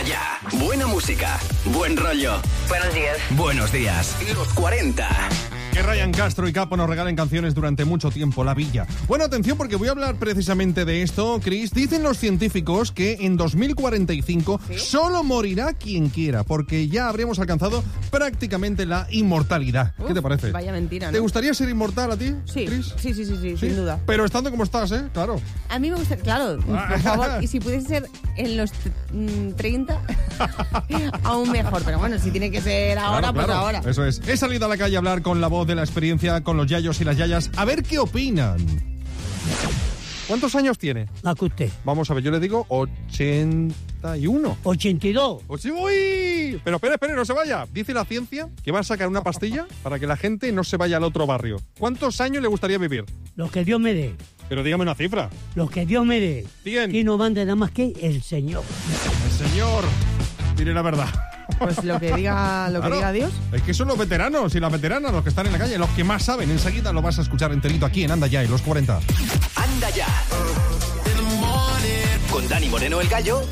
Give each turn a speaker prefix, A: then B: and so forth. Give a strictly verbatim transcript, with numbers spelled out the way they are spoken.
A: ya. Buena música, buen rollo.
B: Buenos días.
A: Buenos días. Los cuarenta.
C: Que Ryan Castro y Capo nos regalen canciones durante mucho tiempo, La Villa. Bueno, atención, porque voy a hablar precisamente de esto, Chris. Dicen los científicos que en dos mil cuarenta y cinco ¿sí? solo morirá quien quiera, porque ya habremos alcanzado prácticamente la inmortalidad. Uf, ¿qué te parece?
D: Vaya mentira, ¿no?
C: ¿Te gustaría ser inmortal a ti,
D: sí,
C: Chris?
D: Sí, sí, sí, sí,
C: sí,
D: sin duda.
C: Pero estando como estás, ¿eh? Claro.
D: A mí me gusta, claro, por favor. Y si pudiese ser en los treinta, aún mejor. Pero bueno, si tiene que ser ahora,
C: claro, claro.
D: pues ahora.
C: Eso es. He salido a la calle a hablar con la voz de la experiencia, con los yayos y las yayas, a ver qué opinan. ¿Cuántos años tiene?
E: Más que usted.
C: Vamos a ver, yo le digo ochenta y uno.
E: ochenta y dos.
C: ¡Uy! Pero espere, espere, no se vaya. Dice la ciencia que va a sacar una pastilla para que la gente no se vaya al otro barrio. ¿Cuántos años le gustaría vivir?
E: Los que Dios me dé.
C: Pero dígame una cifra.
E: Los que Dios me dé.
C: Bien.
E: Y no manda nada más que el Señor.
C: El Señor. Diré la verdad.
D: Pues lo que diga, lo
C: claro,
D: que diga Dios.
C: Es que son los veteranos y las veteranas los que están en la calle, los que más saben. Enseguida lo vas a escuchar enterito aquí en Anda Ya, en los cuarenta.
A: Anda Ya. Con Dani Moreno el Gallo